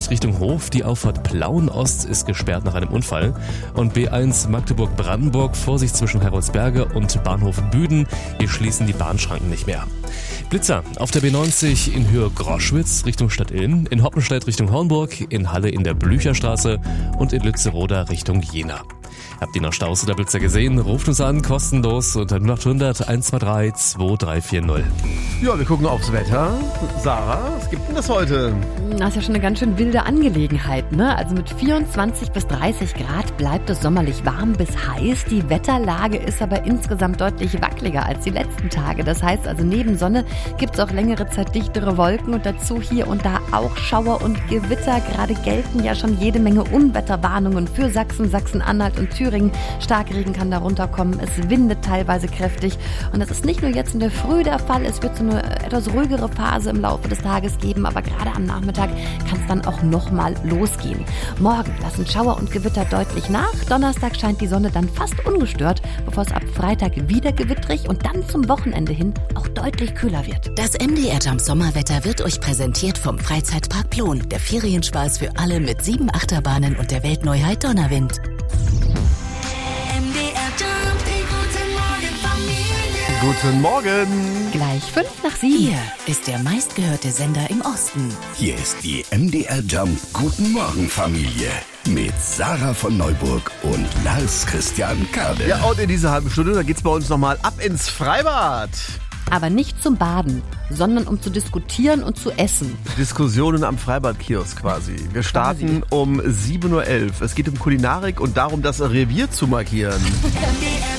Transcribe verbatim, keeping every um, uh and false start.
sechs Richtung Hof. Die Auffahrt Plauen-Ost ist gesperrt nach einem Unfall. Und B eins Magdeburg-Brandenburg, Vorsicht zwischen Heroldsberge und Bahnhof Büden. Hier schließen die Bahnschranken nicht mehr. Blitzer auf der B neunzig in Höhe Groschwitz Richtung Stadtillen, in Hoppenstedt Richtung Hornburg, in Halle in der Blücherstraße und in Lützeroda Richtung Jena. Habt ihr noch Staus oder Blitzer gesehen? Ruft uns an, kostenlos unter null acht hundert eins zwei drei zwei drei vier null. Ja, wir gucken aufs Wetter. Sarah, was gibt denn das heute? Das ist ja schon eine ganz schön wilde Angelegenheit, ne? Also mit vierundzwanzig bis dreißig Grad bleibt es sommerlich warm bis heiß. Die Wetterlage ist aber insgesamt deutlich wackeliger als die letzten Tage. Das heißt also, neben Sonne gibt es auch längere Zeit dichtere Wolken und dazu hier und da auch Schauer und Gewitter. Gerade gelten ja schon jede Menge Unwetterwarnungen für Sachsen, Sachsen-Anhalt und Thüringen. Starkregen kann darunter kommen, es windet teilweise kräftig und das ist nicht nur jetzt in der Früh der Fall, es wird so eine etwas ruhigere Phase im Laufe des Tages geben, aber gerade am Nachmittag kann es dann auch nochmal losgehen. Morgen lassen Schauer und Gewitter deutlich nach, Donnerstag scheint die Sonne dann fast ungestört, bevor es ab Freitag wieder gewittrig und dann zum Wochenende hin auch deutlich kühler wird. Das M D R Jump Sommerwetter wird euch präsentiert vom Freizeitpark Plon, der Ferienspaß für alle mit sieben Achterbahnen und der Weltneuheit Donnerwind. Guten Morgen. Gleich fünf nach sieben. Hier ist der meistgehörte Sender im Osten. Hier ist die M D R Jump Guten Morgen Familie mit Sarah von Neuburg und Lars Christian Kade. Ja, und in dieser halben Stunde, da geht's bei uns nochmal ab ins Freibad. Aber nicht zum Baden, sondern um zu diskutieren und zu essen. Diskussionen am Freibadkiosk quasi. Wir starten um sieben Uhr elf. Es geht um Kulinarik und darum, das Revier zu markieren. M D R